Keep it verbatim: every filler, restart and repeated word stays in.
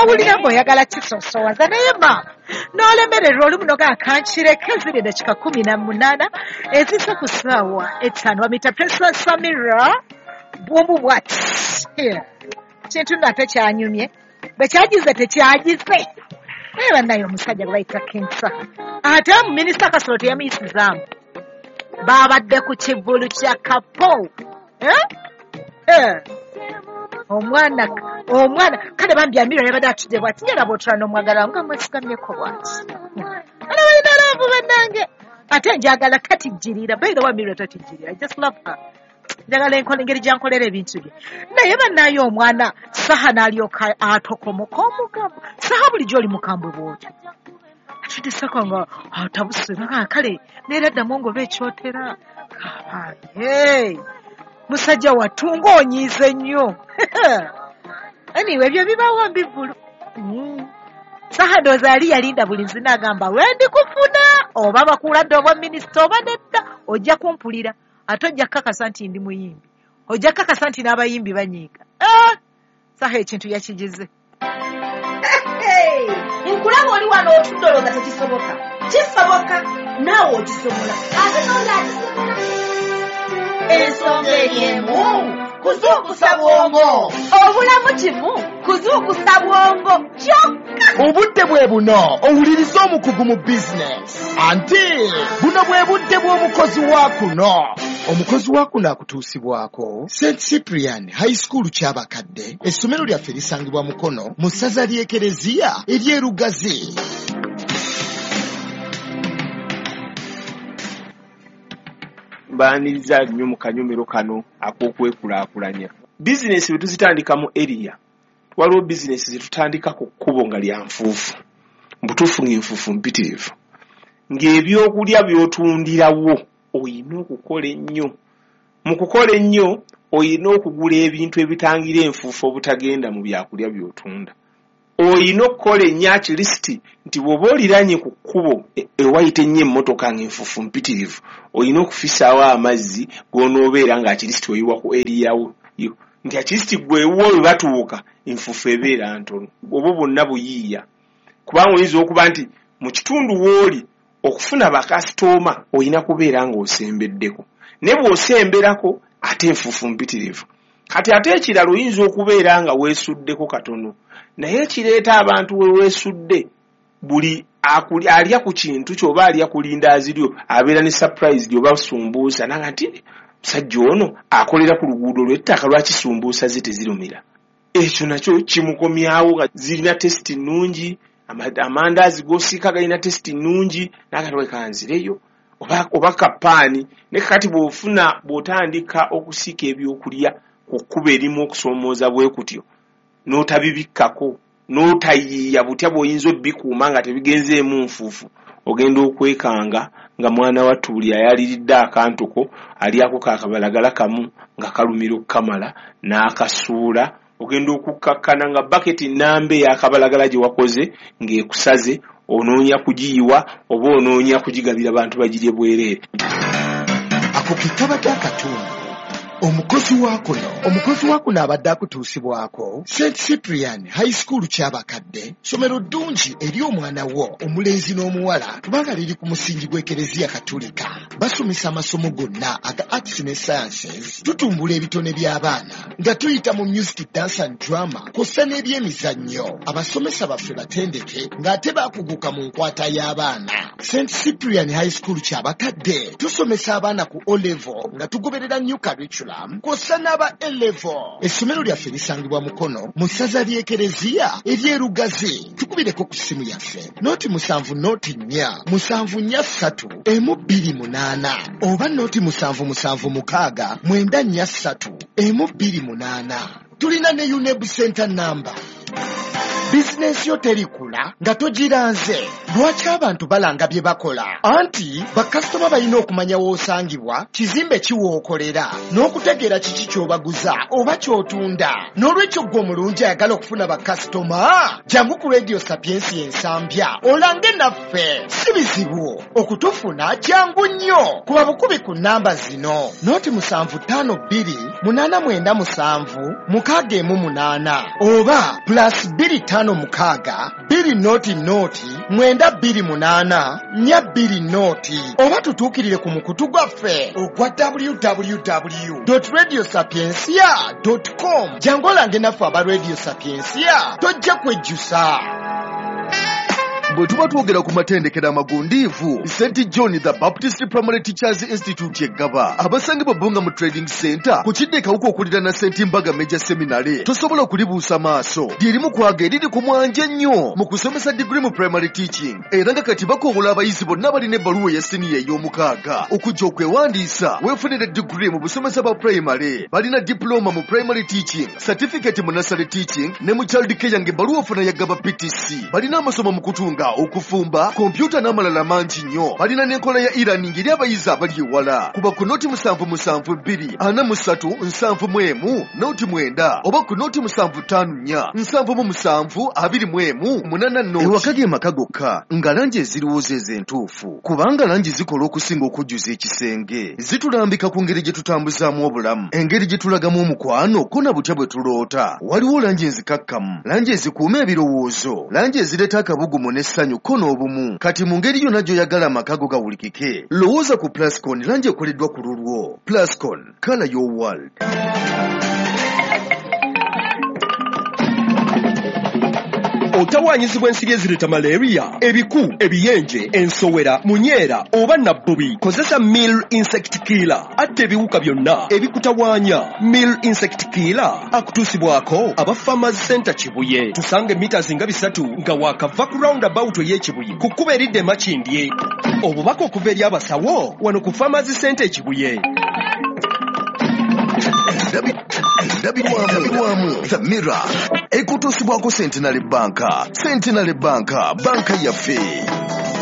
n'owulira ng'oyagala kisosowaza naye maama n'olemererwa olumu noga akankireka eziri dakika kumi na munaana ezise ku ssaawa etaano bamita Prince Samira bwombu bwati kintu nate kyanyumye bwe kyagize tekyagize naye bannaye omusajja gwe bayita Kinsa ate mu minisita Kasolo teyamuyisizaamu baabadde ku kivulu kya Kapo omwana omwana kale bambi Amira yabadde atudde bw'ati nyala bw'otula n'omwagala nga mwesigamyeko bw'ati ana balina laavu bannange ate njagala tatijjirira by the way Amira tatijjirira I just love her njagala enkola engeri gyankolera ebintu bye naye bannaye omwana saha n'alyoka atokomoka omugambo saha bulijjo oli mukambwe bw'otyo atudde sako nga atabuse nga kale neera ddamu ng'oba ekyotera kabaye musajja watunga onyiize nnyo anyway ebyo bibaawo mbivulu saha ndowooza yali yalinda buli nzina agamba wendi kufuna oba bakuuladde obwa minisita oba nedda ojja kumpulira ate ojja kukakasa nti ndi muyimbi ojja kukakasa nti n'abayimbi banyiiga saha ekintu yakigize nkulaba oli wano otudde olowooza tekisoboka kisoboka naawe okisobola ate n'olaakisobola ensonga eryemu kuzuukusa bwongo obulamu kimu kuzuukusa bwongo kyokka obudde bwe buno owuliriza omukugu mu bizinesi anti buno bwe budde bw'omukozi wa kuno omukozi wa kuno akutuusibwako Saint Cyprian High School ky'abakadde essomero lyaffe lisangibwa Mukono mu ssaza ly'Ekereziya ery'Erugazi. Baniriza nnyo mu kanyomero kano ak'okwekulaakulanya. Bizinesi bwe tuzitandika mu area waliwo bizinesi zetutandika ku kkubo nga lya nfuufu mbutuufu ng'enfuufu mpitirivu ng'ebyokulya by'otundirawo oyina okukola ennyo mu kukola ennyo oyina okugula ebintu ebitangira enfuufu obutagenda mu byakulya by'otunda oyina okukola ennyo akilisiti nti bw'oba oliranye ku kkubo ewayita ennyo emmotoka ng'enfuufu mpitirivu oyina okufisaawo amazzi g'onoobeera ng'akilisiti oyiwa ku eriyawo nti akilisiti gwewo we batuuka enfuufu ebeera ntono obwo bwonna buyiiya kubanga oyinza okuba nti mu kitundu w'oli okufuna bakasitooma oyina kubeera ng'osembeddeko ne bw'osemberako ate enfuufu mpitirivu kati ate ekirala oyinza okubeera nga weesuddeko katono naye ekireeta abantu we weesudde buli alya ku kintu ky'oba alya ku lindaazi lyo abeera ne surprise lyoba sumbuusa nanga nti musajja ono akolera ku luguudo lw'ettaka lwaki sumbuusa ze tezirumira ekyo nakyo kimukomyawo nga zirina tesiti nnungi amandaazi g'osiika galina tesiti nnungi nagatwekanzireyo oba, oba kapaani ne kati bw'ofuna bw'otandika okusiika ebyokulya ku kkuba erimu okusoomooza bwe kutyo n'otabibikkako n'otayiiya butya bw'oyinza obbikuuma nga tebigenzeemu nfuufu ogenda okwekanga nga mwana wa Tuuli ayaliridde akantuko alyako kaakabalagala kamu nga kalumira okukamala n'akasuula ogenda okukkakkana nga baketi nnamba ey'akabalagala gye wakoze ng'ekusaze onoonya kugiyiwa oba onoonya kugigabira bantu bagirye bwereere. Ako kekabadde akatundu omukozi wa kuno omukozi wa kuno abadde akutuusibwako Saint Cyprian High School ky'abakadde somero ddungi eri omwana wo omulenzi n'omuwala kubanga liri ku musingi gw'Ekereziya Katolika basomesa amasomo gonna aga arts ne sciences tutumbula ebitone by'abaana nga tuyita mu music dance and drama kw'ossa n'ebyemizannyo abasomesa baffe batendeke ng'ate baakuguka mu nkwata y'abaana. Saint Cyprian High School ky'abakadde tusomesa abaana ku O level nga tugoberera new curriculum kw'ossa n'aba A level. Essomero lyaffe lisangibwa Mukono mu ssaza ly'Ekereziya ery'Erugazi. Tukubireko ku ssimu yaffe nooti musanvu nooti nnya musanvu nnya ssatu emu bbiri munaana oba nooti musanvu musanvu mukaaga mwenda nnya ssatu emu bbiri munaana. Tulina ne U N E B center number. Bizinesi yo terikula nga togiranze. Lwaki abantu balanga bye bakola? Anti bakasitoma balina okumanya w'osangibwa, kizimbe kiwookolera, n'okutegeera kiki ky'obaguza oba ky'otunda. N'olwekyo gwe omulungi ayagala okufuna bakasitoma, jangu ku Radio Sapiensi ensambya olange naffe. Si bizibu okutufuna, jangu nnyo. Kuba bukubi ku nnamba zino nooti musanvu ttaano bbiri munaana mwenda musanvu mukaaga emu munaana oba plus bbiri ataano mukaaga bbiri noti noti mwenda bbiri munaana nnya bbiri noti oba tutuukirire ku mukutu gwaffe ogwa w w w dot radio sapiensia dot com jangu olange naffe aba radio sapiensia tojja kwejjusa. bwe tuba twogera ku matendekero amagundiivu Saint John the Baptist Primary Teachers Institute eggaba abasangibwa Bunga mu Trading Center ku kidde kawuka okulira na Saint Mbaga Major Seminary tosobola okulibuusa maaso lyerimu kwaga eriri ku mwanja nnyo mu kusomesa degree mu primary teaching era nga kati bakobola abayizi bonna balina ebbaluwa ya siniya ey'omukaaga okujja okwewandiisa weefunire degree mu busomesa bwa primary balina diploma mu primary teaching certificate mu nursery teaching ne mu child care ng'ebbaluwa ofuna yagaba P T C balina amasomo mu kutunga okufumba kompyuta n'amalala mangi nnyo balina n'enkola ya e-learning eri abayizi abali ewala kuba ku noti musanvu musanvu bbiri ana mu ssatu nsanvu mu emu noti mwenda oba ku noti musanvu ttaano nnya nsanvu mu musanvu abiri mu emu munaana noti ewaka ge maka gokka nga langi eziriwooza ez'entuufu kubanga langi zikola okusinga okujjuza ekisenge zitulambika ku ngeri gye tutambuzaamu obulamu engeri gye tulagamu omukwano ko na butya bwe tuloota waliwo langi enzikakkamu langi ezikuuma ebirowoozo langi ezireeta akabugumu n'essanyu ko n'obumu kati mu ngeri yonna gy'oyagala amaka go gawulikike lowooza ku Plascon langi ekoleddwa ku lulwo. Plascon, color your world. Otawaanyizibwa ensiri ezireeta malaria, ebiku, ebiyenje, ensowera, munyeera oba nabbubi kozesa Mill Insect Killer atta ebiwuka byonna ebikutawaanya. Mill Insect Killer akutuusibwako aba Farmers Center Kibuye. Tusange meters nga bisatu nga waakava ku roundabout ey'Ekibuye ku kkubo eridda e Makindye. Obubaka okuva eri abasawo wano ku Farmers Center Kibuye. Ndabirwamu The Mirror ekutuusibwako Centenary Bank. Centenary Bank banka yaffe.